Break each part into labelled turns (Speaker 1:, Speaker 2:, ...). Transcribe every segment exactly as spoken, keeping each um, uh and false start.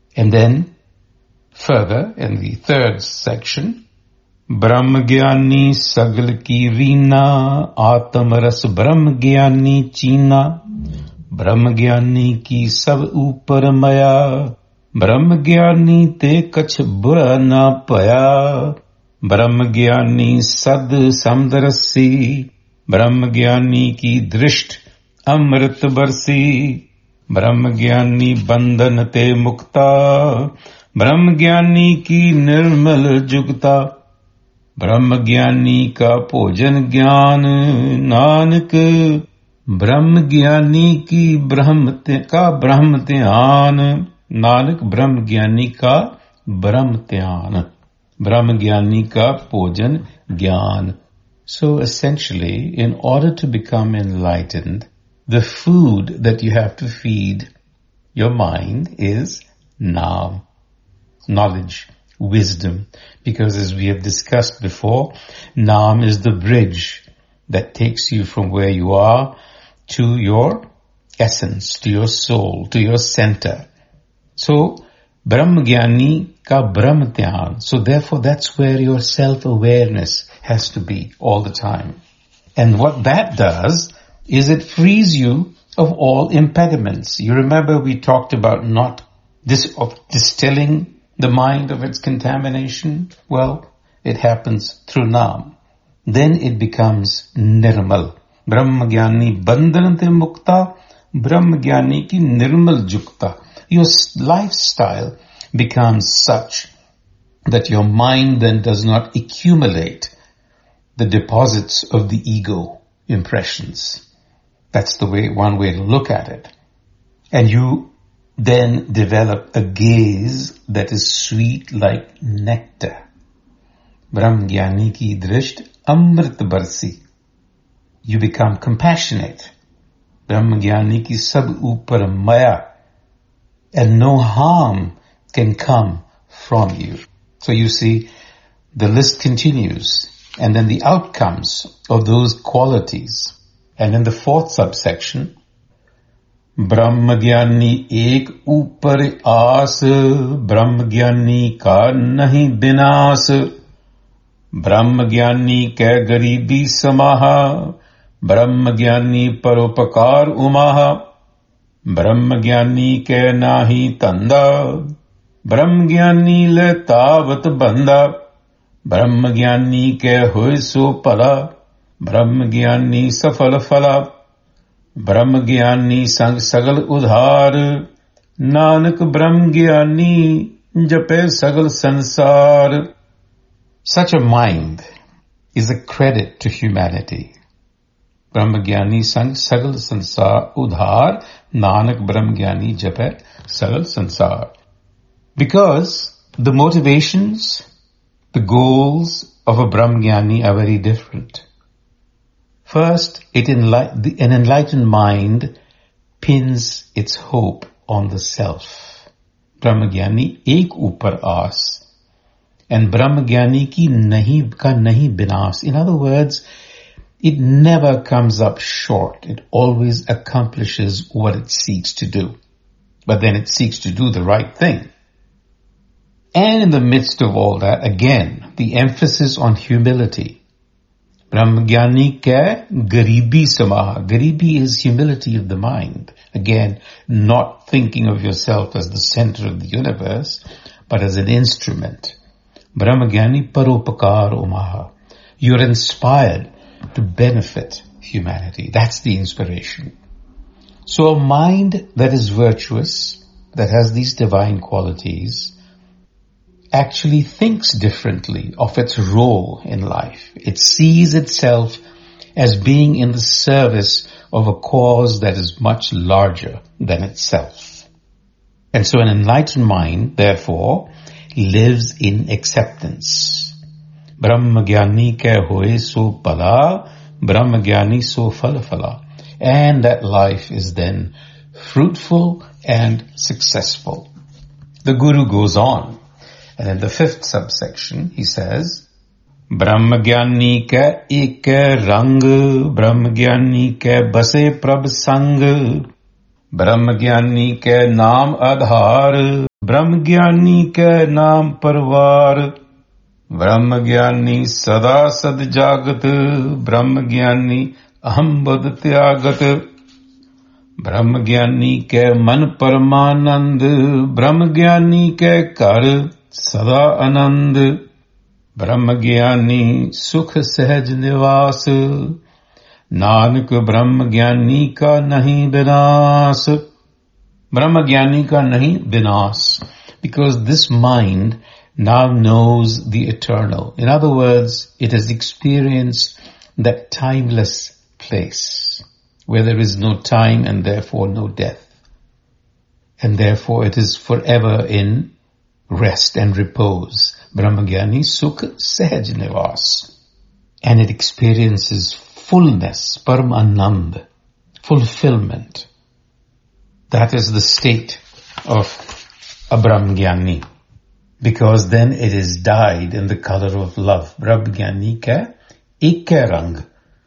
Speaker 1: And then further in the third section, Brahm Gyani Sagal Ki Reena, Atam Ras Brahm Gyani China, Brahm Gyani Ki Sab Upar Maya, Brahm Gyani Te Kach Bura Na Paya, Brahm Gyani Sad Samdarasi, Brahm Gyani Ki Drisht Amrit Barsi, Brahm Gyani Bandhan Te Mukta, Brahm Gyani Ki Nirmal Jugta, Brahm Gyani Ka Bhojan Gyan, Nanak Brahm Gyani Ki Brahm Ka Brahm Dhyan, Nanak Brahm Gyani Ka Brahm Dhyan, Brahm Gyani Ka Bhojan Gyan. So essentially, in order to become enlightened, the food that you have to feed your mind is Naam, knowledge, wisdom. Because as we have discussed before, Naam is the bridge that takes you from where you are to your essence, to your soul, to your center. So, Brahm Gyani Ka Brahm Dhyan. So therefore that's where your self-awareness has to be all the time. And what that does is it frees you of all impediments. You remember we talked about not this of distilling the mind of its contamination. Well, it happens through Naam. Then it becomes Nirmal. Brahm Gyani Bandhanate Mukta, Brahm Gyani Ki Nirmal Jukta. Your lifestyle becomes such that your mind then does not accumulate the deposits of the ego impressions. That's the way, one way to look at it. And you then develop a gaze that is sweet like nectar. Brahm Gyani Ki Drisht Amrit Barsi. You become compassionate. Brahm Gyani Ki Sab Upar Maya. And no harm can come from you. So you see, the list continues. And then the outcomes of those qualities. And in the fourth subsection, Brahm Gyani ek upar aas, Brahm Gyani ka nahi binas, Brahm Gyani ke garibi samaha, Brahm Gyani paropakar umaha, Brahm Gyani ke nahi tanda, Brahm Gyani le tavat banda, Brahm Gyani ke hoy so pala, Brahm Gyani safal phala, Brahm Gyani sang sagal udhar, Nanak Brahm Gyani jape sagal sansar. Such a mind is a credit to humanity. Brahm Gyani sang sagal sansar udhar, Nanak Brahm Gyani jape sagal sansar. Because the motivations, the goals of a Brahm Gyani are very different. First, it enli- an enlightened mind pins its hope on the self. Brahm Gyani ek upar aas. And Brahm Gyani ki nahi ka nahi binas. In other words, it never comes up short. It always accomplishes what it seeks to do. But then it seeks to do the right thing. And in the midst of all that, again, the emphasis on humility. Brahm Gyani ke garibi samaha. Garibi is humility of the mind. Again, not thinking of yourself as the center of the universe, but as an instrument. Brahm Gyani paropakar umaha. You're inspired to benefit humanity. That's the inspiration. So a mind that is virtuous, that has these divine qualities, actually thinks differently of its role in life. It sees itself as being in the service of a cause that is much larger than itself. And so an enlightened mind, therefore, lives in acceptance. Brahm Gyani ke hoye so pala, Brahm Gyani so phala phala. And that life is then fruitful and successful. The Guru goes on. And in the fifth subsection, he says, Brahm Gyani ke ek rang, Brahm Gyani ke base prabh sang, Brahm Gyani ke naam adhar, ब्रह्म ज्ञानी के नाम परवार, ब्रह्म ज्ञानी सदा सद जागत, ब्रह्म ज्ञानी अहम बद त्यागत, ब्रह्म ज्ञानी के मन परमानंद, ब्रह्म ज्ञानी के कर सदा आनंद, ब्रह्म ज्ञानी सुख सहज निवास, नानक ब्रह्म ज्ञानी का नहीं विनाश, ब्रह्म ज्ञानी का नहीं विनाश, because this mind now knows the eternal. In other words, it has experienced that timeless place where there is no time and therefore no death. And therefore it is forever in rest and repose. Brahmagyani Sukha Sahaj Nivas. And it experiences fullness, Paramanand, fulfillment. That is the state of a Brahmagyani. Because then it is dyed in the color of love. Brahmagyani ka ikke rang.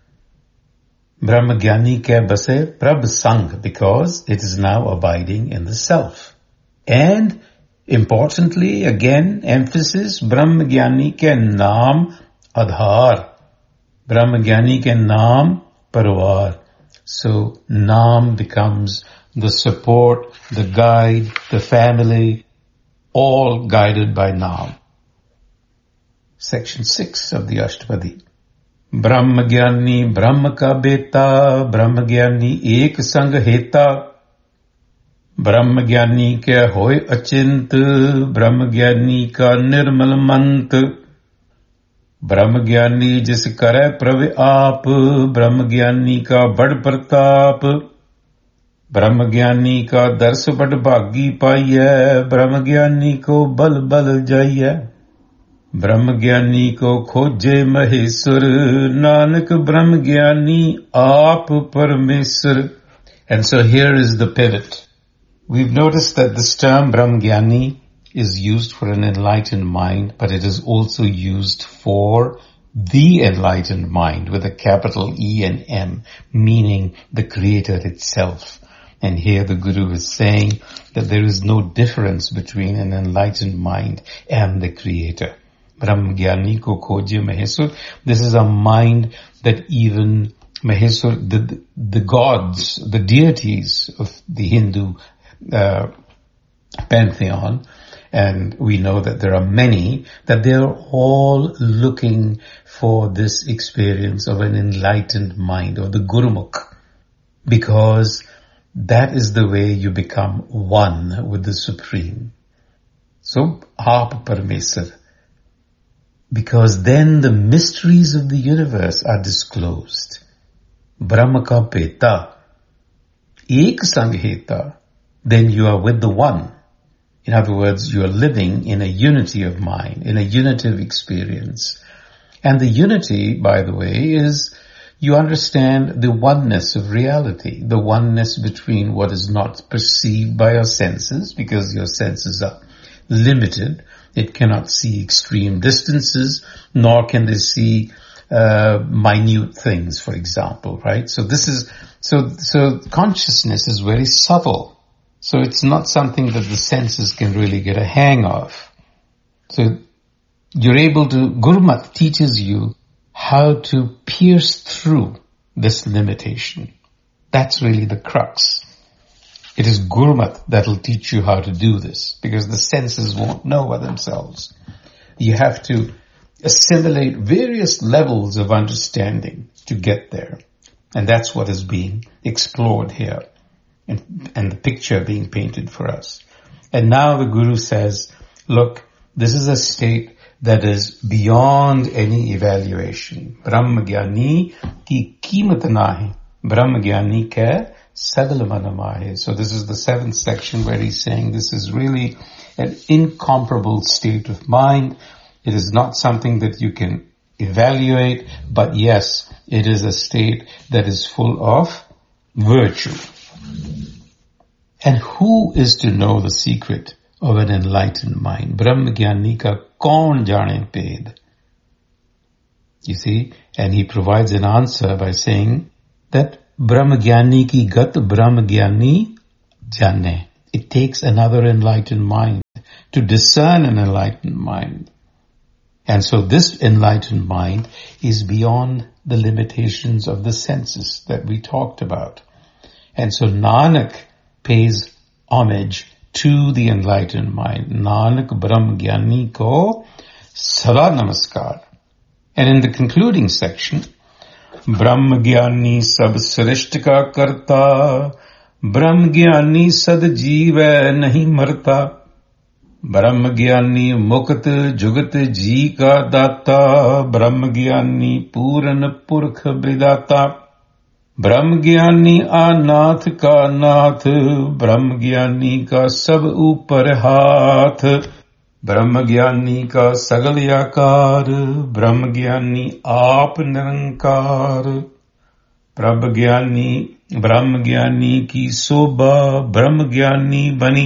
Speaker 1: Brahmagyani ka base prabh sang, because it is now abiding in the self. And importantly, again, emphasis, Brahmagyani ka naam adhar. Brahmagyani ka naam parvar. So naam becomes the support, the guide, the family, all guided by naam. Section six of the Ashtapadi. Brahmagyani Brahma ka beta, Brahmagyani ek sang heta, Brahmagyani ke hoy achint, Brahmagyani ka nirmal mant, Brahmagyani jis kare prave aap, Brahmagyani ka bad pratap, Brahmagyani ka dars bad bhagi paiye, Brahmagyani ko bal bal jaiye, Brahmagyani ko khoje maheswar, Nanak Brahmagyani aap Parmeswar. And so here is the pivot. We've noticed that this term Brahmagyani is used for an enlightened mind, but it is also used for the enlightened mind with a capital E and M, meaning the Creator itself. And here the Guru is saying that there is no difference between an enlightened mind and the Creator. Brahmagyani ko khoje Maheswar. This is a mind that even Maheswar, the, the gods, the deities of the Hindu uh, pantheon, and we know that there are many, that they are all looking for this experience of an enlightened mind, of the Gurumukh, because that is the way you become one with the Supreme. So, Aap Parmeswar. Because then the mysteries of the universe are disclosed. Brahma ka peta, ek sangheta, then you are with the one. In other words, you are living in a unity of mind, in a unity of experience. And the unity, by the way, is you understand the oneness of reality, the oneness between what is not perceived by your senses, because your senses are limited. It cannot see extreme distances, nor can they see uh, minute things, for example, right? So this is, so, so consciousness is very subtle. So it's not something that the senses can really get a hang of. So you're able to, Gurmat teaches you how to pierce through this limitation. That's really the crux. It is Gurmat that will teach you how to do this, because the senses won't know by themselves. You have to assimilate various levels of understanding to get there. And that's what is being explored here, and, and the picture being painted for us. And now the Guru says, look, this is a state that is beyond any evaluation. Brahmagyani ki keemat nahi, Brahmagyani ke Sagal Manamahe. So this is the seventh section where he's saying this is really an incomparable state of mind. It is not something that you can evaluate, but yes, it is a state that is full of virtue. And who is to know the secret of an enlightened mind? Brahmagyani ka kaun jane ped. You see, and he provides an answer by saying that Brahmagyani ki gat Brahmagyani jane. It takes another enlightened mind to discern an enlightened mind. And so this enlightened mind is beyond the limitations of the senses that we talked about. And so Nanak pays homage to the enlightened mind. Nanak Brahm Gyani ko Sada Namaskar. And in the concluding section, Brahm Gyani sab srishti ka karta, Brahm Gyani sad jeev nahi marta. ब्रह्म ज्ञानी मुक्त जुगत जी का दाता, ब्रह्म ज्ञानी पूरन पुरख विदाता, ब्रह्म ज्ञानी आनाथ का नाथ, ब्रह्म ज्ञानी का सब ऊपर हाथ, ब्रह्म ज्ञानी का सगल आकार, ब्रह्म ज्ञानी आप निरंकार, ब्रह्म ज्ञानी ब्रह्म ज्ञानी की शोभा, ब्रह्म ज्ञानी बनी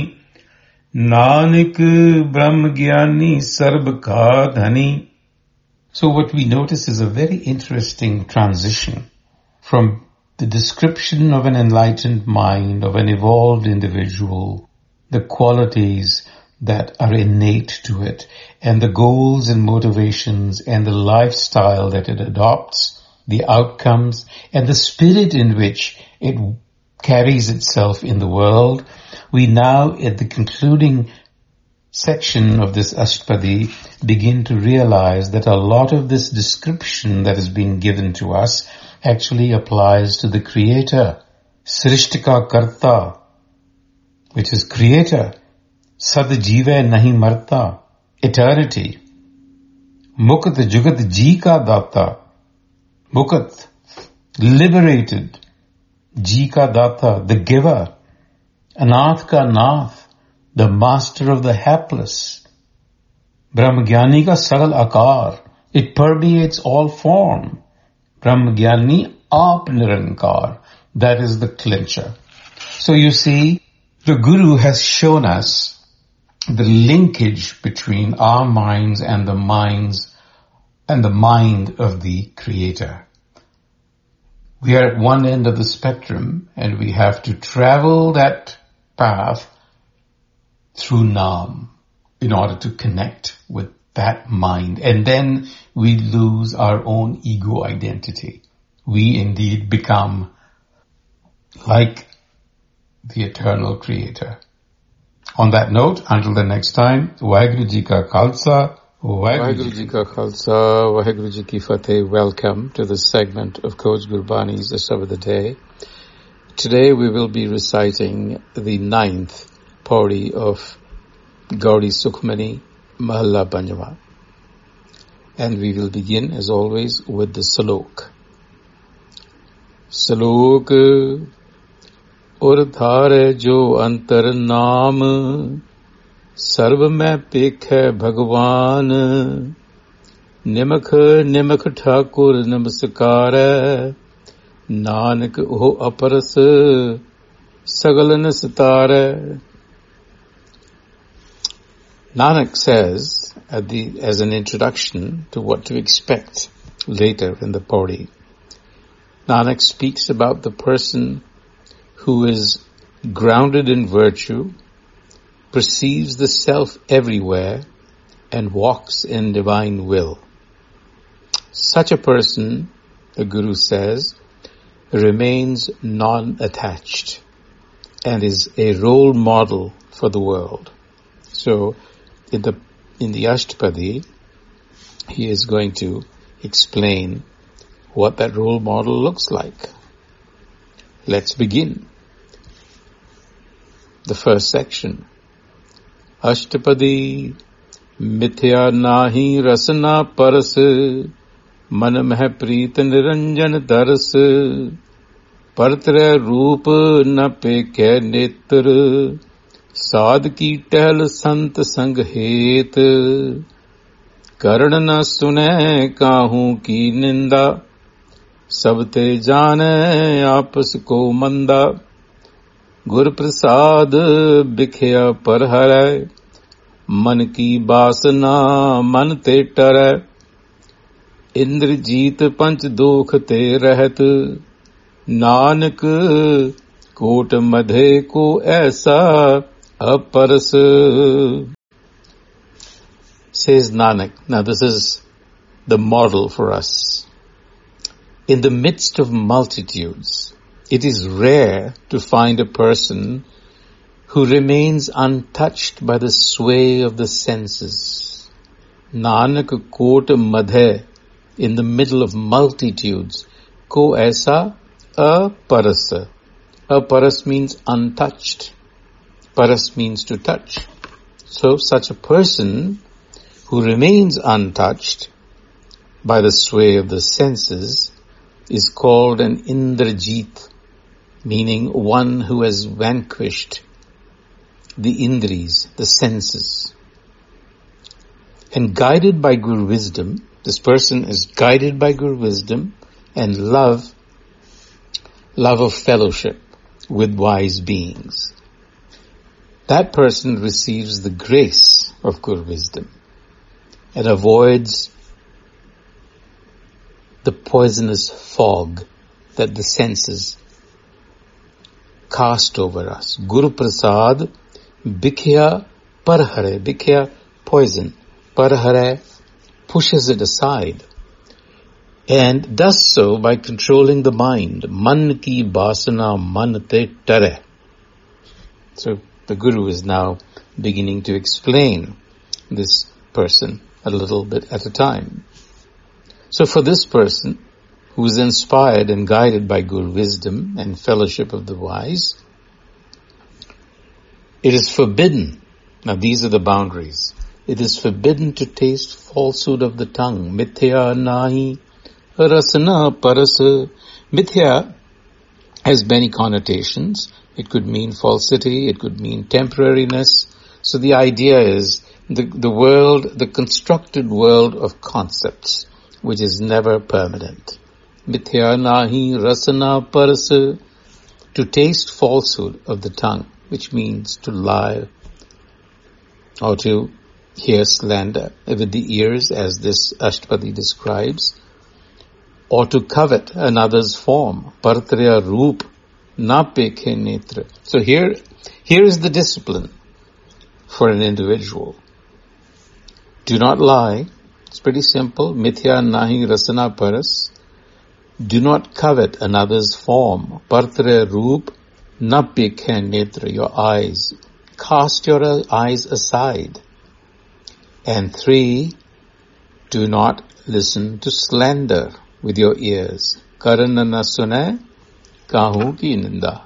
Speaker 1: Nanak Brahm Gyani Sarb Ka Dhani. So what we notice is a very interesting transition from the description of an enlightened mind, of an evolved individual, the qualities that are innate to it, and the goals and motivations and the lifestyle that it adopts, the outcomes, and the spirit in which it carries itself in the world. We now, at the concluding section of this Ashtapadi, begin to realize that a lot of this description that is being given to us actually applies to the Creator, Srishtika Karta, which is Creator, Sad Jeeva Nahi Marta, eternity, Mukat Jugat Ji Ka Data, Mukat, liberated, Ji Ka Data, the giver, Anath ka Nath, the master of the hapless. Brahmagyani ka sagal akar, it permeates all form. Brahmagyani aap nirankar, that is the clincher. So you see, the Guru has shown us the linkage between our minds and the minds and the mind of the Creator. We are at one end of the spectrum and we have to travel that path through Nam in order to connect with that mind. And then we lose our own ego identity. We indeed become like the eternal Creator. On that note, until the next time, Vaheguru Ji Ka Khalsa,
Speaker 2: Vaheguru Ji Ka Khalsa, Vaheguru Ji Ki Fateh. Welcome to this segment of Coach Gurbani's The Sub of the Day. Today we will be reciting the ninth pauri of Gauri Sukhmani Mahalla Panjava. And we will begin, as always, with the Salok. Salok Urdhare jo antar naam, sarv mein pekh hai Bhagwan, nimakh nimakh Thakur namaskar, Nanak ho aparas sagalan sitare. Nanak says, at the, as an introduction to what to expect later in the pauri, Nanak speaks about the person who is grounded in virtue, perceives the self everywhere, and walks in divine will. Such a person, the Guru says, remains non-attached and is a role model for the world. So, in the in the Ashtapadi, he is going to explain what that role model looks like. Let's begin. The first section. Ashtapadi mithya nahi rasana paras, man meh preet niranjan daras, partre roop na pekhe netra, साध की टहल संत संग हेत, करण न सुने काहू की निंदा, सब ते जाने आपस को मंदा, गुर प्रसाद बिखया पर हरै, मन की बासना मन ते टरै, इंद्र जीत पंच दोख ते रहत, नानक कोट मधे को ऐसा अपरस. Says Nanak, now this is the model for us. In the midst of multitudes, it is rare to find a person who remains untouched by the sway of the senses. Nanak kot madhe, in the middle of multitudes, ko aisa aparasa. Aparas means untouched. Paras means to touch. So such a person who remains untouched by the sway of the senses is called an Indrajit, meaning one who has vanquished the Indris, the senses. And guided by Guru wisdom, this person is guided by Guru wisdom and love, love of fellowship with wise beings. That person receives the grace of Guru wisdom and avoids the poisonous fog that the senses cast over us. Guru Prasad Bikhya Parhare. Bikhya, poison. Parhare pushes it aside and does so by controlling the mind. Man ki basana man te tare. So the Guru is now beginning to explain this person a little bit at a time. So for this person who is inspired and guided by Guru wisdom and fellowship of the wise, it is forbidden. Now these are the boundaries. It is forbidden to taste falsehood of the tongue. Mithya nahi rasana parasa. Mithya has many connotations. It could mean falsity. It could mean temporariness. So the idea is the, the world, the constructed world of concepts, which is never permanent. Mithya nahi rasana parasa. To taste falsehood of the tongue, which means to lie or to hear slander with the ears, as this Ashtapadi describes, or to covet another's form. Partrya roop na pekhe netra. So here, here is the discipline for an individual. Do not lie. It's pretty simple. Mithya nahi rasana paras. Do not covet another's form. Partre roop na pekhe netra. Your eyes. Cast your eyes aside. And three, do not listen to slander with your ears. Karana na sune, kahu ki ninda.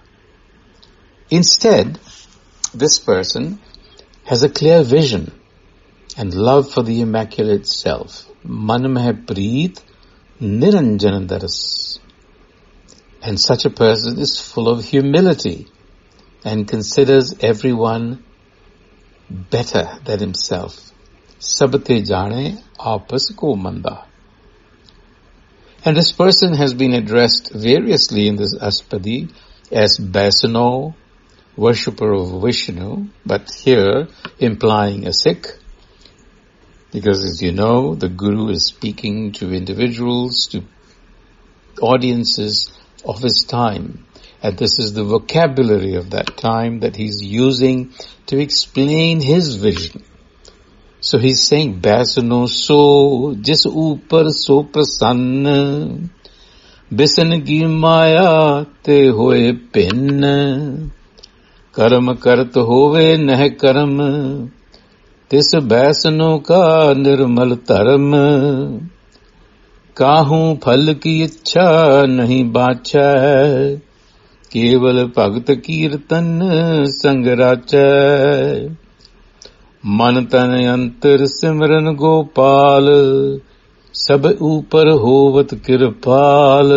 Speaker 2: Instead, this person has a clear vision and love for the Immaculate Self. Man mein preet niranjan daras. And such a person is full of humility and considers everyone better than himself. Sabte jane aapas ko manda. And this person has been addressed variously in this Ashtapadi as Baisano, worshipper of Vishnu, but here implying a Sikh, because as you know, the Guru is speaking to individuals, to audiences of his time, and this is the vocabulary of that time that he's using to explain his vision. So he's saying, Baisano so, jis upar so prasann, bisan ki maya te hoye pin, karma kart hove neh karm, tis baisano ka nirmal dharm, kahu phal ki ichha nahi bacha, keval bhagt kirtan sang racha. मन तन अंतर सिमरन गोपाल सब ऊपर होवत कृपाल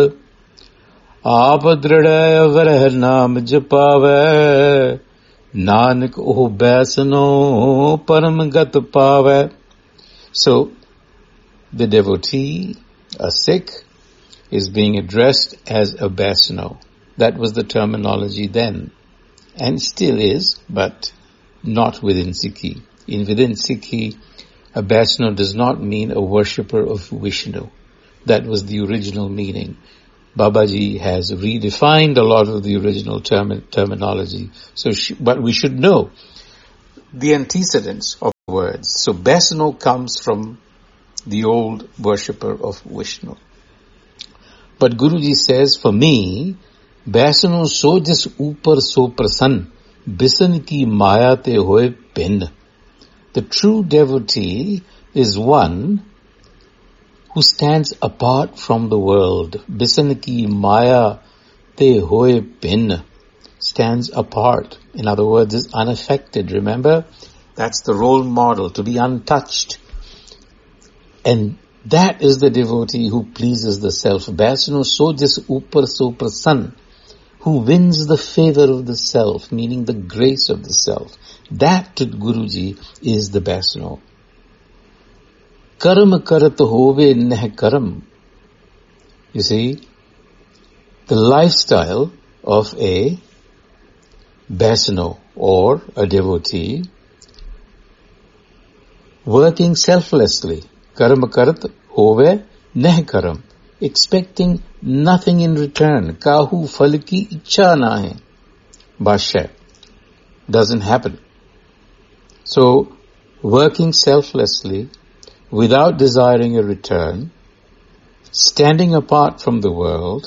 Speaker 2: आप दृढ़ अवरह नाम जपावै नानक ओह बैसनो परम गत पावै. So the devotee, a Sikh, is being addressed as a Baisano. That was the terminology then and still is, but not within Sikhi. In within Sikhi, a Baisano does not mean a worshipper of Vishnu. That was the original meaning. Babaji has redefined a lot of the original term- terminology. So, sh- but we should know the antecedents of words. So Baisano comes from the old worshipper of Vishnu. But Guruji says, for me, Baisano so jas upar so prasann, bisan ki maya te hoye pin. The true devotee is one who stands apart from the world. Bisan ki maya te hoye pin. Stands apart. In other words, is unaffected. Remember? That's the role model, to be untouched. And that is the devotee who pleases the self. Baisano so jas upar so prasann, who wins the favor of the self, meaning the grace of the self. That to Guruji is the Baisano. Karam karat hove neh karam. You see, the lifestyle of a Baisano or a devotee working selflessly. Karam karat hove neh karam. Expecting nothing in return. Kahu phal ki ichha na hai. Bhashya. Doesn't happen. So, working selflessly, without desiring a return, standing apart from the world,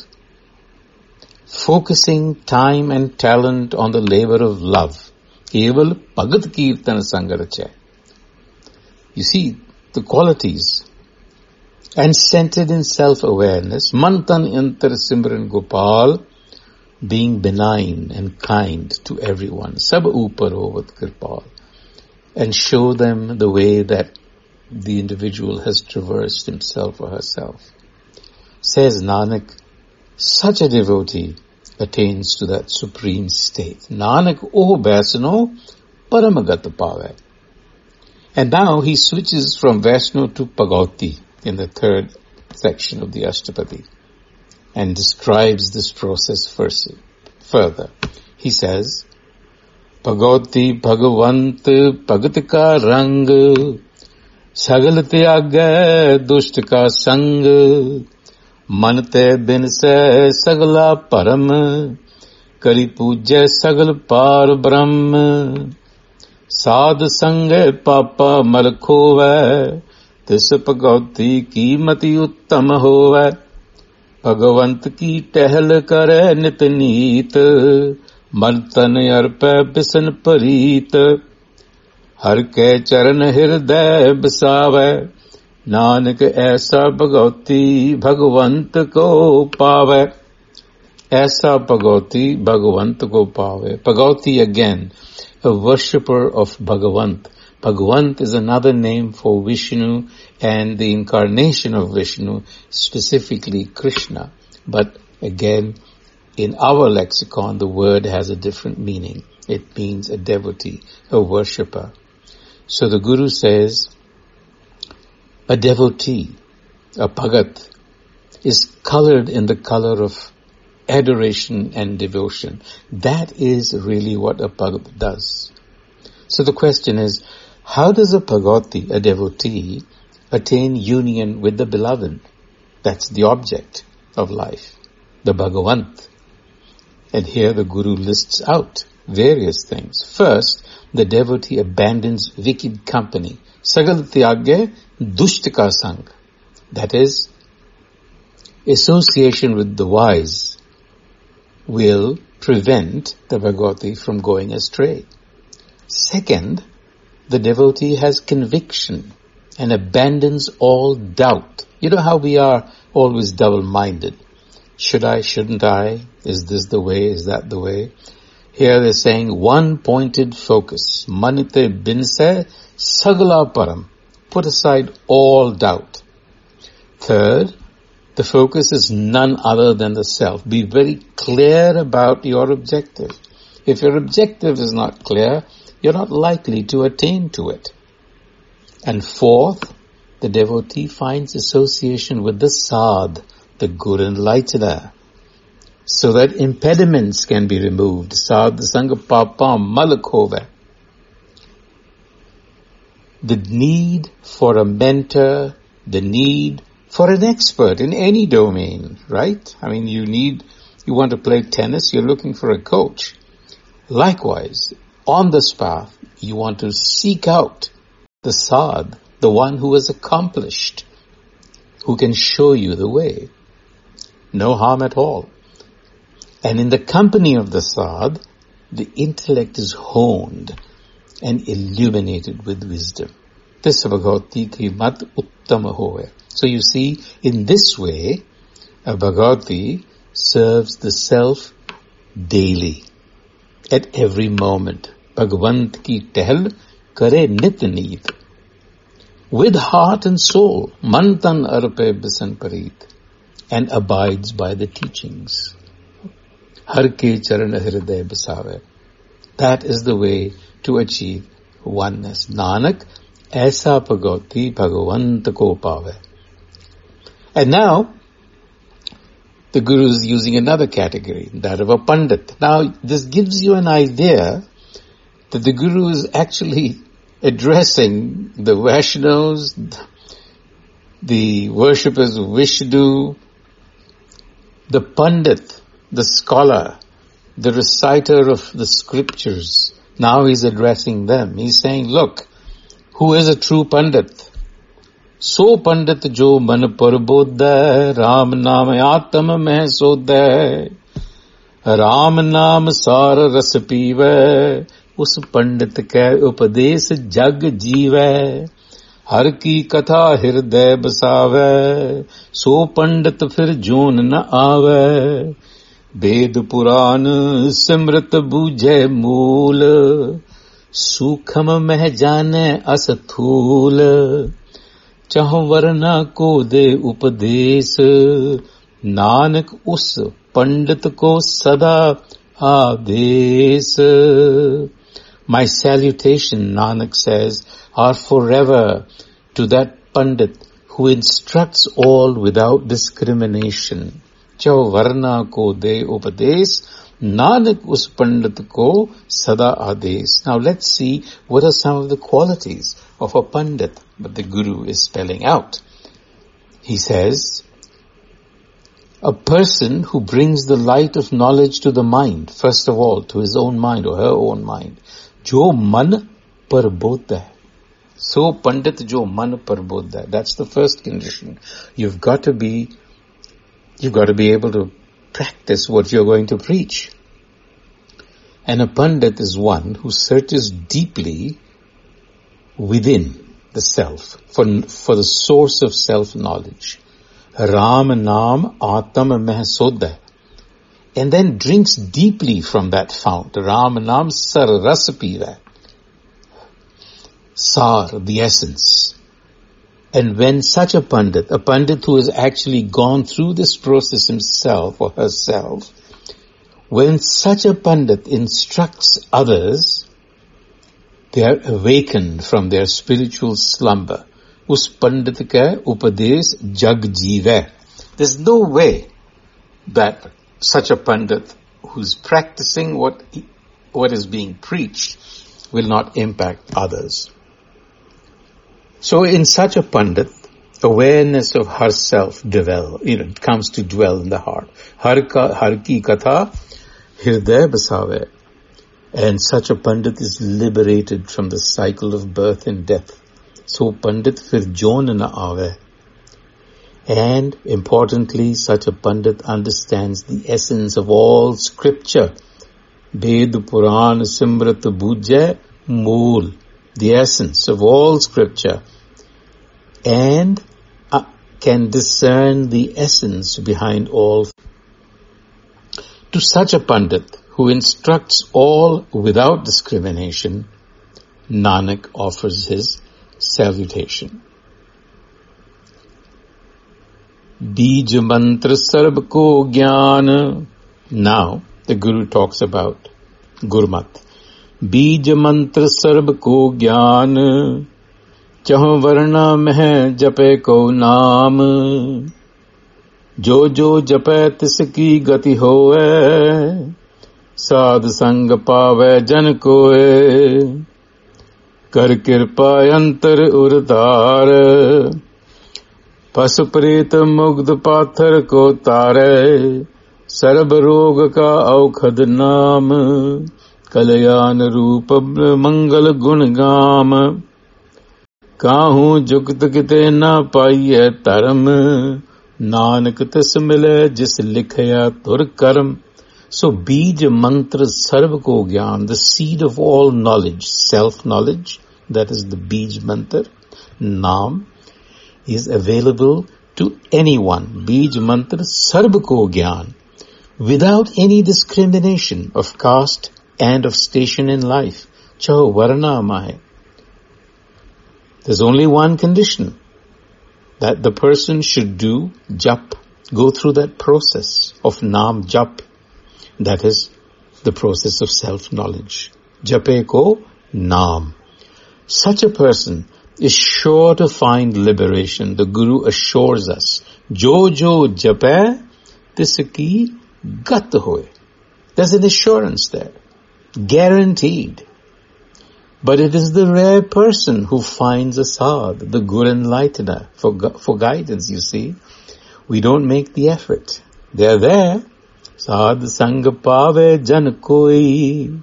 Speaker 2: focusing time and talent on the labor of love. Keval Bhagat Kirtan Sangaracha. You see, the qualities. And centered in self-awareness, Mantan Yantar Simran Gopal, being benign and kind to everyone. Sab upar hovat kirpal. And show them the way that the individual has traversed himself or herself. Says Nanak, such a devotee attains to that supreme state. Nanak oh Baisano paramagata pave. And now he switches from Vaishno to Bhagavati in the third section of the Ashtapadi and describes this process first, further. He says, Bhagavati Bhagavant Bhagat ka rang sagal tyag dusht ka sang manate bin se sagla param kari pujya sagal par brahm साध संग पापा मल खोवै तिस भगवती की मति उत्तम होवै भगवंत की टहल करे नित नीत मन तन अर्पै बिसन परीत हर के चरण हृदय बसावै नानक ऐसा भगवती भगवंत को पावै ऐसा भगवती भगवंत को पावै Bhagwati again, a worshipper of Bhagavant. Bhagavant is another name for Vishnu and the incarnation of Vishnu, specifically Krishna. But again, in our lexicon, the word has a different meaning. It means a devotee, a worshipper. So the Guru says, a devotee, a Bhagat, is colored in the color of adoration and devotion. That is really what a Bhagat does. So the question is, how does a Bhagavati, a devotee, attain union with the beloved? That's the object of life, the Bhagavant. And here the Guru lists out various things. First, the devotee abandons wicked company. Sagal tyagya dushtaka sang. That is, association with the wise will prevent the Bhagavati from going astray. Second, the devotee has conviction and abandons all doubt. You know how we are always double-minded. Should I, shouldn't I? Is this the way? Is that the way? Here they're saying one-pointed focus. Manite binse sagala param. Put aside all doubt. Third, the focus is none other than the self. Be very clear about your objective. If your objective is not clear, you're not likely to attain to it. And fourth, the devotee finds association with the Sadh, the good enlightener, so that impediments can be removed. Sadh sanga papam malakhove. The need for a mentor, the need for an expert in any domain, right? I mean, you need, you want to play tennis, you're looking for a coach. Likewise, on this path, you want to seek out the sadh, the one who is accomplished, who can show you the way. No harm at all. And in the company of the sadh, the intellect is honed and illuminated with wisdom. This Bhagavati ki mat uttama hoye. So you see, in this way, a Bhagavati serves the self daily, at every moment. Bhagavant ki tehal kare nit neet. With heart and soul, mantan arpe bisan parit, and abides by the teachings. Har ke charan hriday basave. That is the way to achieve oneness. Nanak, aisa bhagavati bhagavant ko pave. And now, the Guru is using another category, that of a Pandit. Now, this gives you an idea that the Guru is actually addressing the Vaishnavas, the worshippers of Vishnu, the Pandit, the scholar, the reciter of the scriptures. Now he's addressing them. He's saying, look, who is a true Pandit? So Pandit jo man parbodha, Ram naam atam meh sodha, Ram naam sar ras peeve, us Pandit ke upadesh jag jeeve, har ki katha hirday basave, so Pandit fir joon na aave, Ved Puran simrat bujhe mool, sukham meh jane asthul, Chaho varna ko de upadesh, Nanak us Pandit ko sada adesh. My salutation, Nanak says, are forever to that Pandit who instructs all without discrimination. Chaho varna ko de upadesh, Nanak us Pandit ko sada adesh. Now let's see what are some of the qualities of a Pandit, but the Guru is spelling out. He says, a person who brings the light of knowledge to the mind, first of all, to his own mind or her own mind. Jo man parbodha. So Pandit jo man parbodha. That's the first condition. You've got to be, you've got to be able to practice what you're going to preach. And a Pandit is one who searches deeply within the self, for, for the source of self-knowledge. Ram naam atam meh sodha. And then drinks deeply from that fount. Ram naam sar ras peeva. Sar, the essence. And when such a Pandit, a Pandit who has actually gone through this process himself or herself, when such a Pandit instructs others, they are awakened from their spiritual slumber. Us Pandit ka upadesh jag jeeve. There's no way that such a Pandit who's practicing what he, what is being preached will not impact others. So in such a Pandit, awareness of herself develop, you know, it comes to dwell in the heart. Har ka, har ki katha hirday basave. And such a Pandit is liberated from the cycle of birth and death. So Pandit fir joon na aave. And importantly, such a Pandit understands the essence of all scripture. Ved Puran Simrat Bujhe Mool. The essence of all scripture. And uh, can discern the essence behind all. To such a Pandit who instructs all without discrimination, Nanak offers his salutation. Bij mantra sarb ko gyan. Now the Guru talks about Gurmat. Bij mantra sarb ko gyan, chaho varna meh jape ko naam, jo jo jape tiski gati hoye, साध संग पावे जन कोय, कर कृपा अंतर उरतार, पशु प्रेत मुग्ध पाथर को तारे, सर्ब रोग का औखद नाम, कल्याण रूप मंगल गुण गाम. काहू जुगत किते ना पाइए धर्म, नानक तिस मिले जिस लिखया तुर कर्म. So Bij Mantra Sarva Ko Gyan, the seed of all knowledge, self-knowledge, that is the Bij Mantra, Naam, is available to anyone. Bij Mantra Sarva Ko Gyan, without any discrimination of caste and of station in life. Chaho Varna Mahe. There's only one condition, that the person should do jap, go through that process of Naam Jap. That is the process of self-knowledge. Jape ko naam. Such a person is sure to find liberation. The Guru assures us, Jo jo jape tisaki gat hoye. There's an assurance there. Guaranteed. But it is the rare person who finds a sadh, the Guru enlightener, for, for guidance, you see. We don't make the effort. They're there. Sadh sang pave jan koi.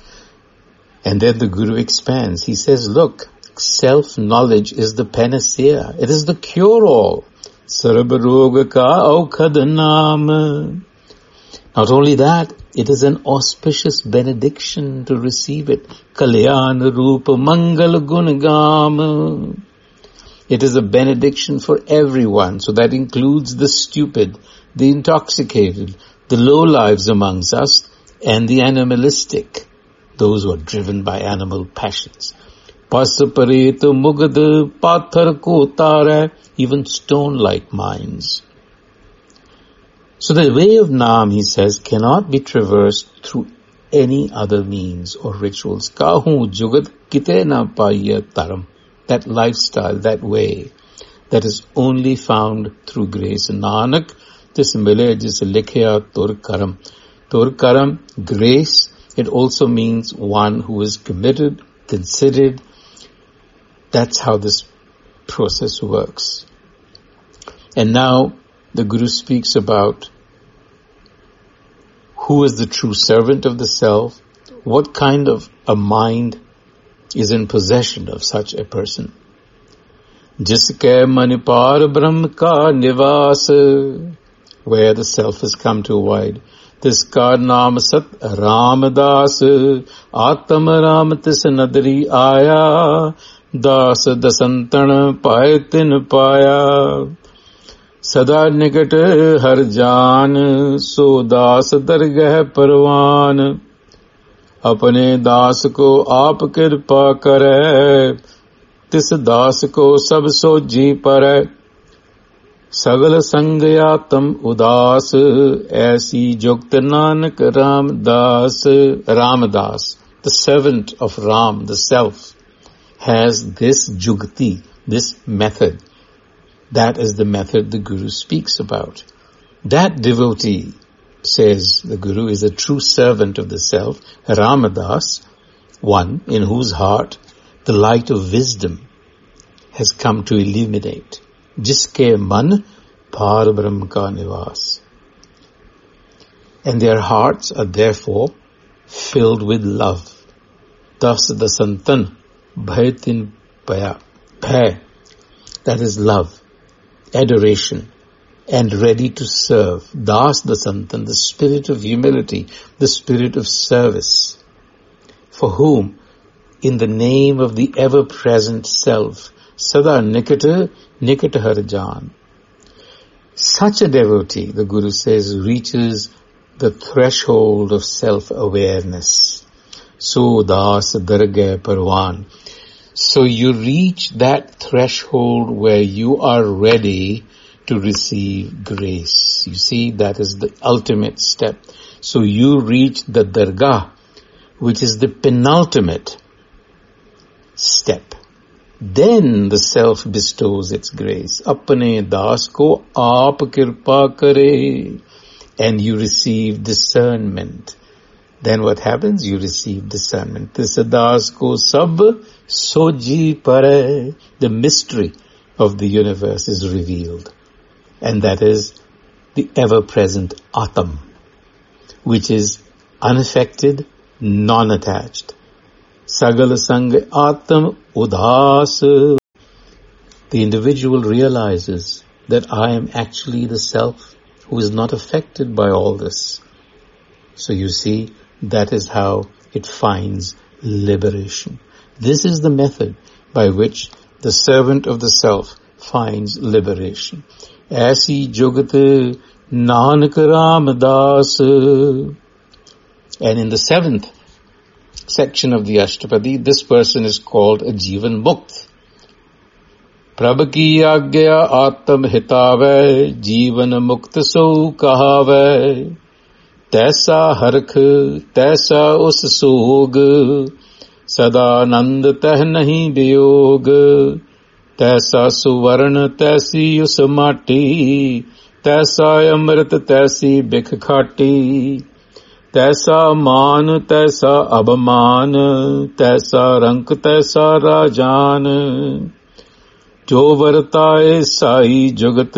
Speaker 2: And then the Guru expands. He says, look, self-knowledge is the panacea. It is the cure-all. Sarab roga ka aukhad naam. Not only that, it is an auspicious benediction to receive it. Kalyan rupa mangal gunagam. It is a benediction for everyone. So that includes the stupid, the intoxicated, the low lives amongst us, and the animalistic, those who are driven by animal passions. Pasaparit mugad pathar ko tara, even stone-like minds. So the way of Naam, he says, cannot be traversed through any other means or rituals. Kahu jugat kite na paiya taram. That lifestyle, that way, that is only found through grace. Nanak, Tis mile jis likhya tur karam. Tur karam, grace, it also means one who is committed, considered. That's how this process works. And now the Guru speaks about who is the true servant of the self, what kind of a mind is in possession of such a person. Jiske manipar brahm ka nivas, where the self has come to abide. Tis ka naam sat Ramdas, Atam Ram tis nadri aya, Das dasantan paye tin paya. Sada nikat har jaan, so das dargah parwan. Apne das ko aap kirpa kare, tis das ko sab so ji pare. Sagal sangayatam udas, aisi jukt nanak Ramdas. Ramdas, the servant of Ram, the self, has this jugti, this method. That is the method the Guru speaks about. That devotee, says the Guru, is a true servant of the self, Ramadas, one in whose heart the light of wisdom has come to illuminate. Jiske man par brahm ka nivas. And their hearts are therefore filled with love. Das dasantan bhaitin paya. Bhay, that is love, adoration, and ready to serve. Das dasantan, the spirit of humility, the spirit of service, for whom, in the name of the ever-present self, sada nikata nikata harjan. Such a devotee, the Guru says, reaches the threshold of self-awareness. So das dargah parwan. So you reach that threshold where you are ready to receive grace. You see, that is the ultimate step. So you reach the dargah, which is the penultimate step. Then the self bestows its grace. Apne das ko aap kirpa kare. And you receive discernment. Then what happens? You receive discernment. Tis das ko sab soji pare. The mystery of the universe is revealed. And that is the ever-present Atam, which is unaffected, non-attached. Sagal sang Atam Udhas. the individual realizes that I am actually the self who is not affected by all this. So you see, that is how it finds liberation. This is the method by which the servant of the self finds liberation. Aisi Jugat Nanak Ramdas. And in the seventh section of the Ashtapadi, this person is called a Jivan Mukt. Prabh ki agya atam hitave, Jivan Mukt so kahave. Taisa harkh, taisa us sog, Sadanand teh nahi biyog. Taisa suvarn, taisi us mati, Taisa amrit, taisi bikh khati. Taisa मान तैसा अबमान, तैसा रंक तैसा राजान. जो वर्ताए साई जुगत,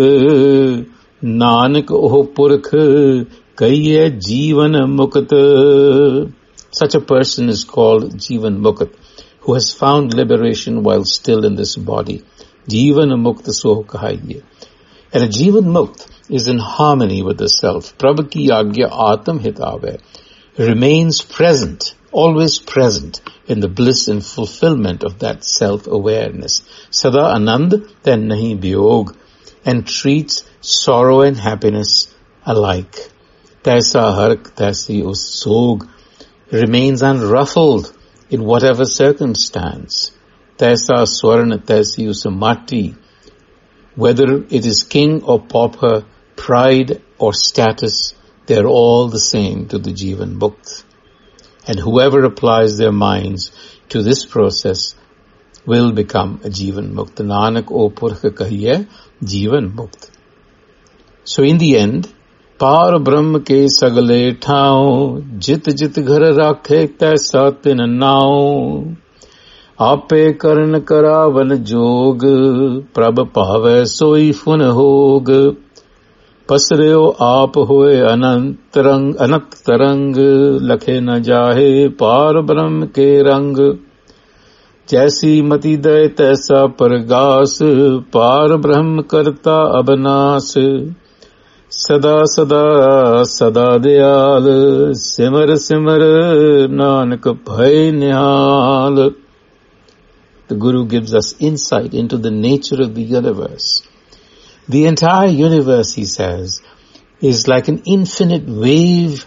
Speaker 2: नानक ओह पुरख, कहिए जीवन मुक्त. Such a person is called Jivan Mukt, who has found liberation while still in this body. Jivan Mukt so kahaiye. And a Jivan Mukt is in harmony with the self. Prabh ki agya atam hitave, remains present, always present in the bliss and fulfillment of that self-awareness. Sada anand then nahi biyog, and treats sorrow and happiness alike. Taisa hark taisi us sog, remains unruffled in whatever circumstance. Taisa swarna taisi us mati, whether it is king or pauper, pride or status, they're all the same to the Jivan Mukt. And whoever applies their minds to this process will become a Jivan Mukt. Nanak o Purkha kahiye Jivan Mukt. So in the end, Par Brahm ke sagale thao, jit jit ghar rakhe taisa tin nao. Ape karan karavan jog, prabh pave soi fun hog. Pasreo aap hoye anant rang, anat tarang, lakhe na jahe par brahm ke rang. Jaisi mati day taisa pargas, par brahm karta abnas. Sada sada sada dayal, simar simar nanak bhai nihal. The Guru gives us insight into the nature of the universe. The entire universe, he says, is like an infinite wave,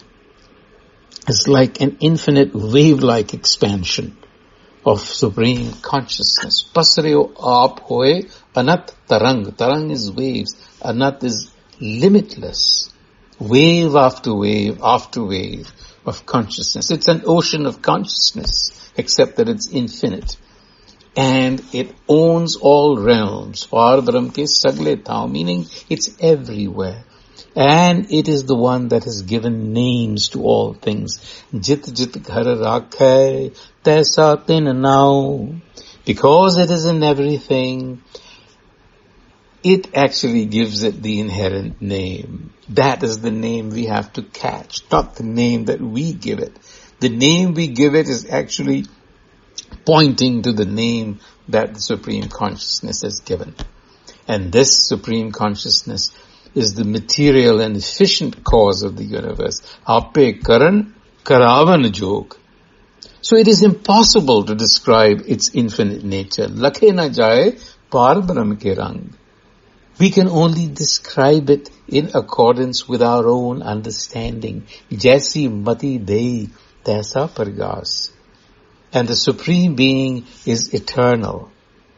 Speaker 2: is like an infinite wave-like expansion of supreme consciousness. Pasreo aap hoye anat tarang. Tarang is waves. Anat is limitless. Wave after wave after wave of consciousness. It's an ocean of consciousness, except that it's infinite. And it owns all realms. Pardram ke sagle thao, meaning it's everywhere. And it is the one that has given names to all things. Jit jit ghar rakhe, taisa tin nao. Because it is in everything, it actually gives it the inherent name. That is the name we have to catch, not the name that we give it. The name we give it is actually pointing to the name that the Supreme Consciousness has given. And this Supreme Consciousness is the material and efficient cause of the universe. Ape karan karavan jog. So it is impossible to describe its infinite nature. Lakhe na jaye par brahm ke rang. We can only describe it in accordance with our own understanding. Jaisi mati dei taisa pargas. And the Supreme Being is eternal.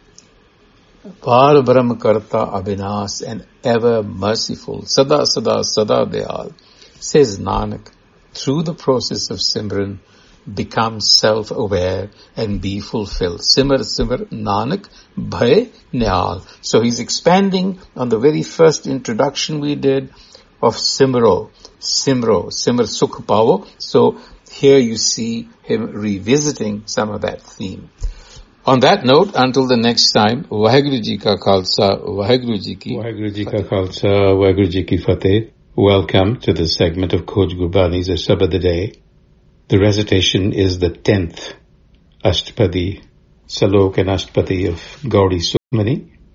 Speaker 2: Par Brahm Karta Abhinas, and ever merciful. Sada Sada Sada Dayal. Says Nanak, through the process of Simran, become self-aware and be fulfilled. Simar Simar Nanak Bhai Nihal. So he's expanding on the very first introduction we did of Simro. Simro. Simar Sukh Pavo. So here you see him revisiting some of that theme. On that note, until the next time, Vaheguru Ji Ka Khalsa, Vaheguru Ji Ki
Speaker 1: Vaheguru Ji Ka Khalsa, Vaheguru Ji Ki Fateh. Welcome to the segment of Khoj Gurbani's Sabad Day. The recitation is the tenth Ashtapadi, Salok and Ashtapadi of Gaudi Sukhmani.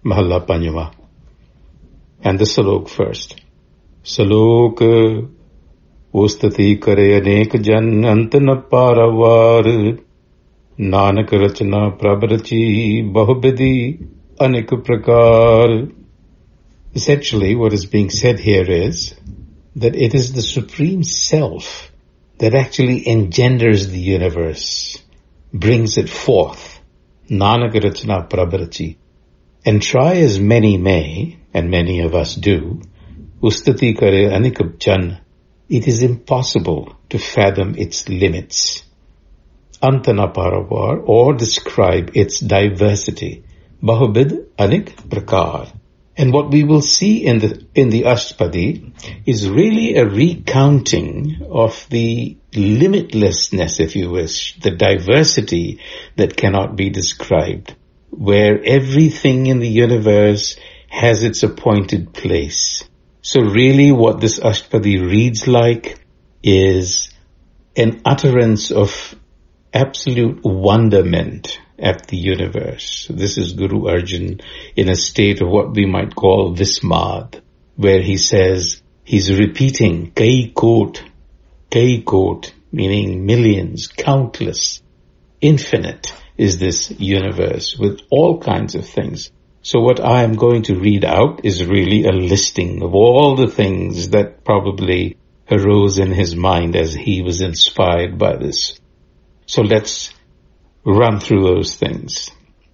Speaker 1: Mahalla Panjwa. And the Salok first. Salok Ustati kare anek jan ant na paravar Nanak rachna prabhrachi bahubidi anek prakar. Essentially, what is being said here is that it is the Supreme Self that actually engenders the universe, brings it forth. Nanak rachna prabhrachi. And try as many may, and many of us do, ustati kare anikab jan, it is impossible to fathom its limits, antana paravar, or describe its diversity, bahubid anik prakar. And what we will see in the in the Ashtapadi is really a recounting of the limitlessness, if you wish, the diversity that cannot be described, where everything in the universe has its appointed place. So really what this Ashtapadi reads like is an utterance of absolute wonderment at the universe. This is Guru Arjan in a state of what we might call Vismad, where he says, he's repeating, Kai Kot, Kai Kot, meaning millions, countless, infinite is this universe with all kinds of things. So what I am going to read out is really a listing of all the things that probably arose in his mind as he was inspired by this. So let's run through those things.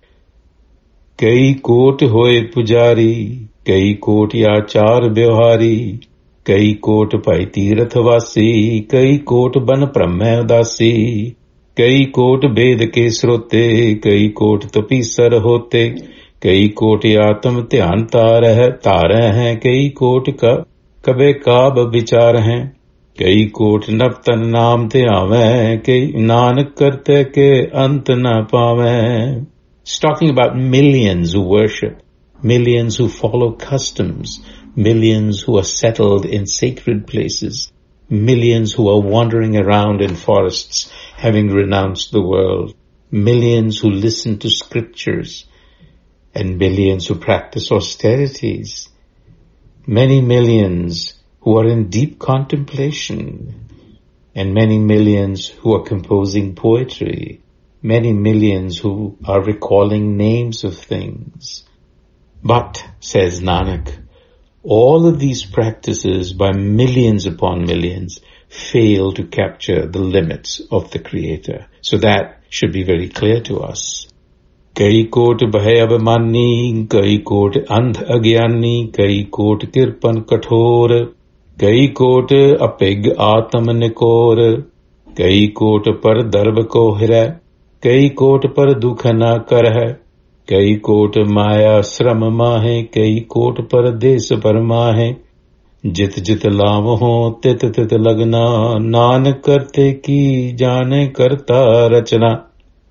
Speaker 1: Kai kot hoye pujari, kai kot achar vyavhari, kai kot pai tirathvasi, kai kot ban brahma dasi, kai kot ved ke srote, kai kot tapisar hote, kai kot atam dhyan tar tar hain, kai kot ka kabe kaab vichar hain. कई coat नवतन नाम ते आवे, कई नानक करते के अंत न पावे. It's talking about millions who worship, millions who follow customs, millions who are settled in sacred places, millions who are wandering around in forests having renounced the world, millions who listen to scriptures, and millions who practice austerities, many millions who are in deep contemplation, and many millions who are composing poetry, many millions who are recalling names of things. But, says Nanak, all of these practices by millions upon millions fail to capture the limits of the Creator. So that should be very clear to us. Kai kot bhay abhimanni, kai kot andh agyani, kai kot kirpan kathor, kai kot apeg atam nikor, kai kot par darb ko hira, kai kot par dukh na karh, kai kot maya shram mahe, kai kot par des par mahe, jit jit lav ho tit tit lagna, nanak karte ki jane karta rachna.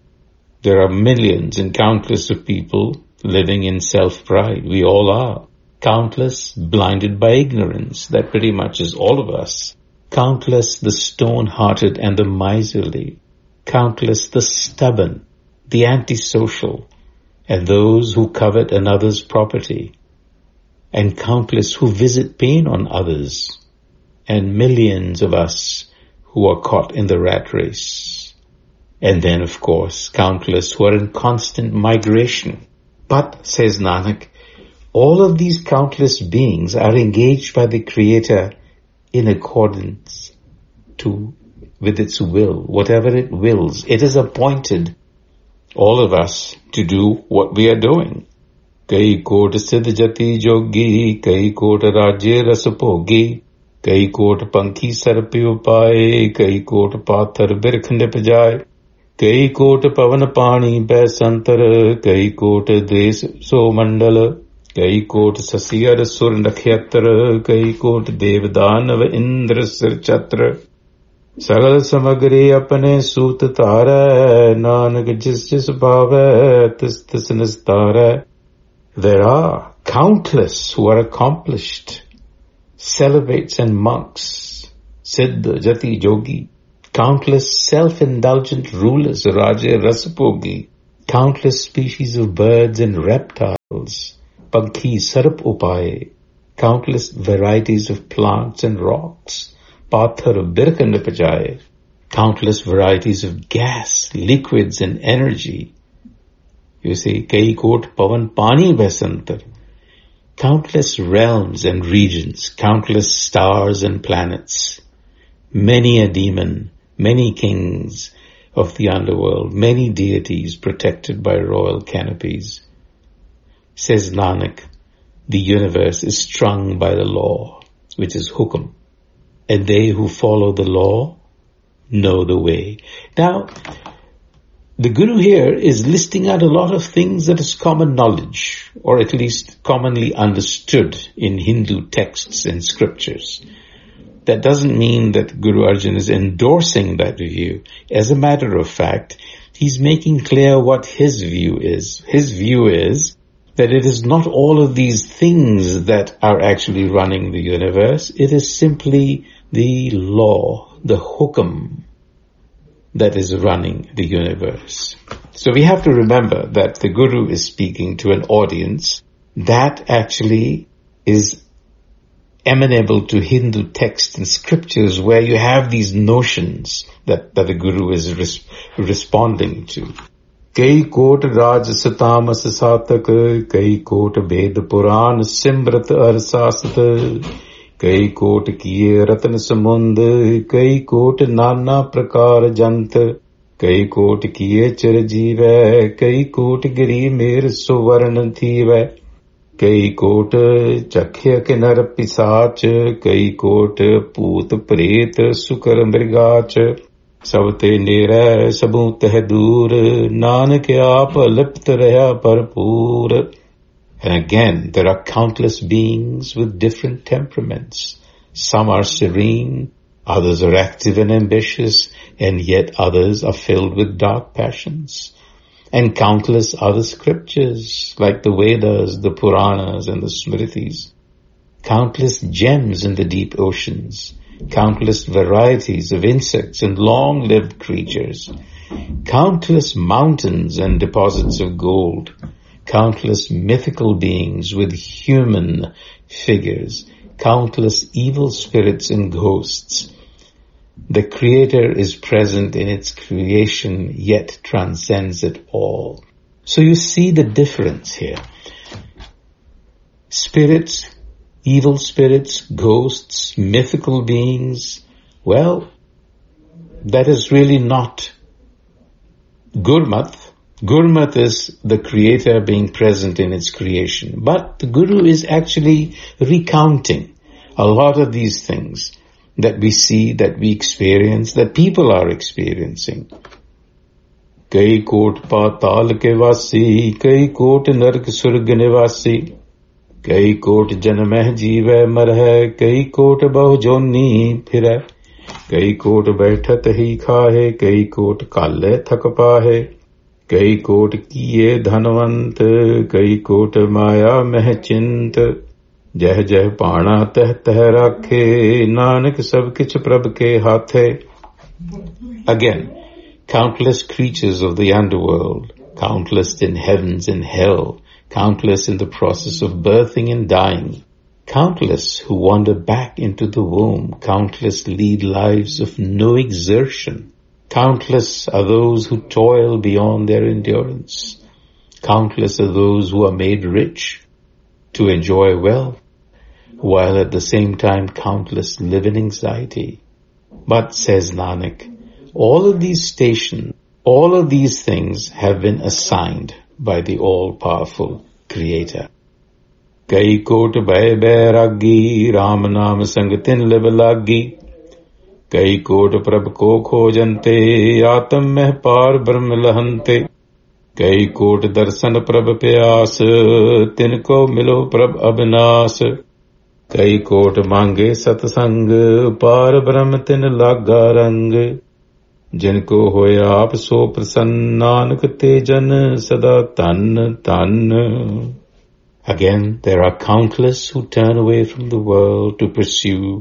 Speaker 1: There are millions and countless of people living in self-pride. We all are. Countless, blinded by ignorance. That pretty much is all of us. Countless, the stone-hearted and the miserly. Countless, the stubborn, the antisocial, and those who covet another's property. And countless who visit pain on others. And millions of us who are caught in the rat race. And then, of course, countless who are in constant migration. But, says Nanak, all of these countless beings are engaged by the Creator in accordance to, with its will, whatever it wills. It has appointed all of us to do what we are doing. Kai kot siddh jati jogi, kai kot rajye rasaphogi, kai kot pankhi sarpi upaye, kai kot pathar birkh nip jaye, kai kot pavan pani baisantar, kai kot des so mandal, kai kot sasiyar sur nakhyatra, kai kot devdanav indra sir chatra. Sagal samagri apne soot tara, nanak jis jis bhave tis tis nistara. There are countless who are accomplished, celibates and monks, siddha, jati, yogi, countless self-indulgent rulers, raja, rasaphogi, countless species of birds and reptiles, pankhi sarp upaye, countless varieties of plants and rocks, pathar birka nipajaye, countless varieties of gas, liquids and energy. You see, kai kot pavan pani basantar, countless realms and regions, countless stars and planets, many a demon, many kings of the underworld, many deities protected by royal canopies. Says Nanak, the universe is strung by the law, which is hukum, and they who follow the law know the way. Now, the Guru here is listing out a lot of things that is common knowledge, or at least commonly understood in Hindu texts and scriptures. That doesn't mean that Guru Arjan is endorsing that view. As a matter of fact, he's making clear what his view is. His view is that it is not all of these things that are actually running the universe. It is simply the law, the hukum, that is running the universe. So we have to remember that the Guru is speaking to an audience that actually is amenable to Hindu texts and scriptures, where you have these notions that, that the Guru is res- responding to. Kai kot raj satamas satak, kai kot ved puran simrat arsasat, kai kot kiye ratan samund, kai kot nana prakar jant, kai kot kiye chirjive, kai kot giri mer suvarn thive, kai kot chakhya ke nar pisach, kai kot poot pret sukar mrigach, sabte nera sabut hai dur, nanak aap lipt raya bharpoor. And again, there are countless beings with different temperaments. Some are serene, others are active and ambitious, and yet others are filled with dark passions. And countless other scriptures, like the Vedas, the Puranas, and the Smritis. Countless gems in the deep oceans. Countless varieties of insects and long-lived creatures. Countless mountains and deposits of gold. Countless mythical beings with human figures. Countless evil spirits and ghosts. The Creator is present in its creation, yet transcends it all. So you see the difference here. Spirits, evil spirits, ghosts, mythical beings, well, that is really not Gurmat. Gurmat is the Creator being present in its creation. But the Guru is actually recounting a lot of these things that we see, that we experience, that people are experiencing. Kai kot patal ke vasi, kai kot nark surg nivasi, kai kot janmeh jeeve marhe, kai kot bahu joni phire, kai kot baithat hi khahe, kai kot kalle thak pahe, kai kot kiye dhanvant, kai kot maya meh chint, जह जह पाना तह तह राखे, नानक सब किछ प्रभ के हाथे. Again, countless creatures of the underworld, countless in heavens and hell, countless in the process of birthing and dying, countless who wander back into the womb, countless lead lives of no exertion, countless are those who toil beyond their endurance, countless are those who are made rich to enjoy wealth, while at the same time countless live in anxiety. But, says Nanak, all of these stations, all of these things have been assigned by the all-powerful Creator. Kai kot bhai bairagi, Ram naam sangatin libalagi, kai kot prabh ko khojante, Atam meh par brahm lahante, kai kot darsan prabh pyas, Tinko milo prabh abnas, kai kot mange satsang, Par brahm tin laga rang, Jinko hoya aap so prasann, Nanak te jan sada tan tan. Again, there are countless who turn away from the world to pursue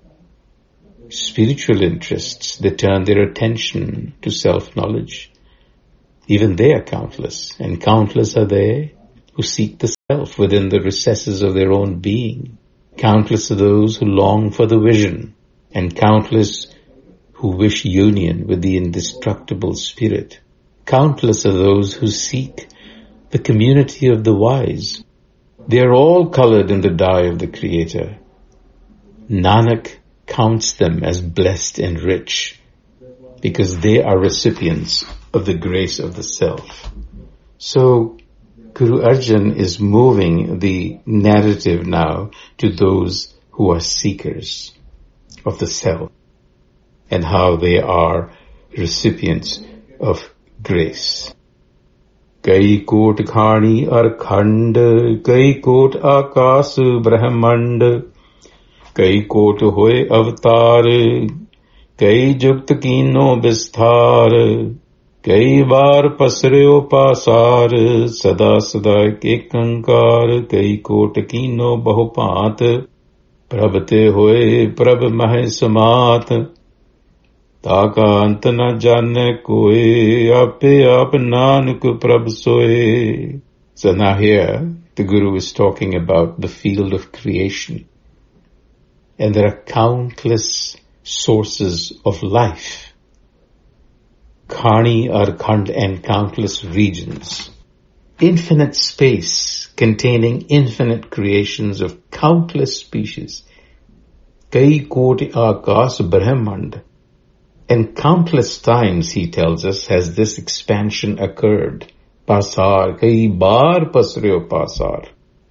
Speaker 1: spiritual interests. They turn their attention to self-knowledge. Even they are countless, and countless are they who seek the self within the recesses of their own being. Countless are those who long for the vision, and countless who wish union with the indestructible spirit. Countless are those who seek the community of the wise. They are all colored in the dye of the Creator. Nanak counts them as blessed and rich because they are recipients of the grace of the self. So Guru Arjan is moving the narrative now to those who are seekers of the self and how they are recipients of grace. Kai kot khani ar khand, kai kot akas brahmand, kai kot hoye avatar, kai jugt kino bisthar, kai bar pasreo pasar, sada sada ekankar, kai kot kino bahupant, prabhte hoye prabh mahe samat, ताका अंत न जाने कोई आपे आप नानक प्रभ सोए. So now here the Guru is talking about the field of creation. And there are countless sources of life. Khani are khand and countless regions. Infinite space containing infinite creations of countless species. Kai koti akas brahmand. And countless times, he tells us, has this expansion occurred. Pasar, kai bar pasreo pasar.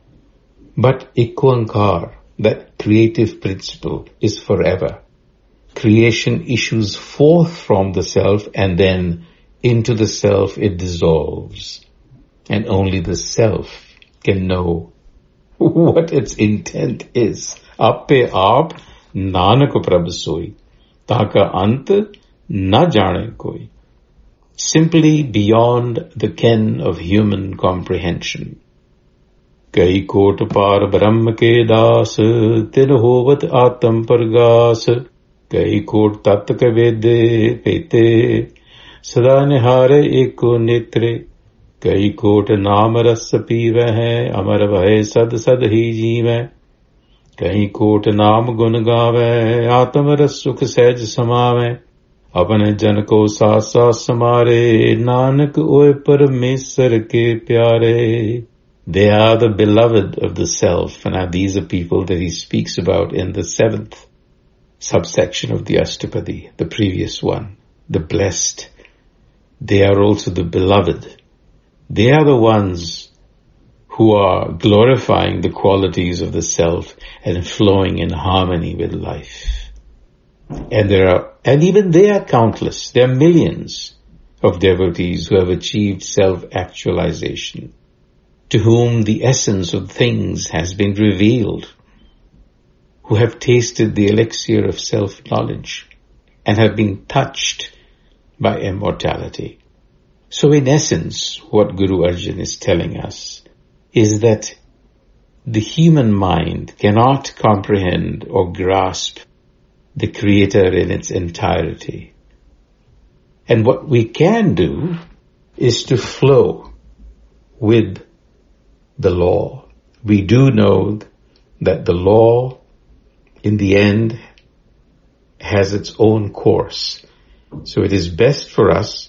Speaker 1: But Ikoankar, that creative principle, is forever. Creation issues forth from the self and then into the self it dissolves. And only the self can know what its intent is. Ape aap nanak prabh soi. Taka ant na jane koi. Simply beyond the ken of human comprehension. Kai kot par brahm ke das, tin hovat atam pargas, kai kot tat ke vede pete, sada nihare eko netre, kai kot naam ras pive hai, amar bhai sad sad hi jeeve. कहीं coat नाम गुण गावे, आत्म रस सुख सहज समावे, अपने जन को साथ साथ समारे, नानक ओए परमेश्वर के प्यारे. They are the beloved of the self, and these are people that he speaks about in the seventh subsection of the Ashtapadi, the previous one, the blessed. They are also the beloved. They are the ones who are glorifying the qualities of the self and flowing in harmony with life. And there are, and even they are countless. There are millions of devotees who have achieved self-actualization, to whom the essence of things has been revealed, who have tasted the elixir of self-knowledge and have been touched by immortality. So in essence, what Guru Arjan is telling us is that the human mind cannot comprehend or grasp the Creator in its entirety. And what we can do is to flow with the law. We do know that the law, in the end, has its own course. So it is best for us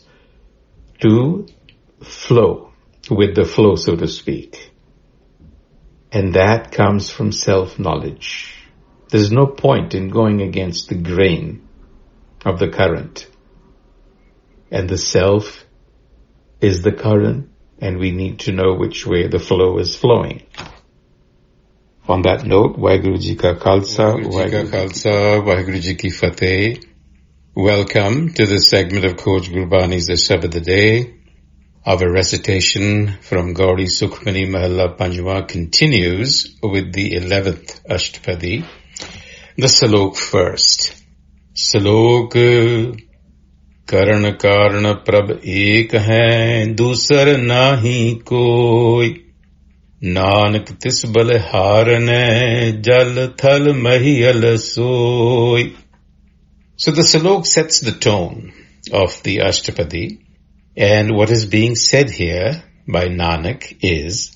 Speaker 1: to flow with the flow, so to speak. And that comes from self-knowledge. There's no point in going against the grain of the current. And the self is the current, and we need to know which way the flow is flowing. On that note, Waheguru Ji Ka Khalsa, Waheguru Ji Ki Fateh. Welcome to this segment of Coach Gurbani's The Shabad of the Day. Our recitation from Gauri Sukhmani Mahalla Panjwa continues with the eleventh Ashtapadi. The Salok first. Salok Karan Karna Prabh Ek Hai, Dusar Nahi Koi. Nanak Tis Bal Harane, Jal Thal Mahiyal Soi. So the Salok sets the tone of the Ashtapadi. And what is being said here by Nanak is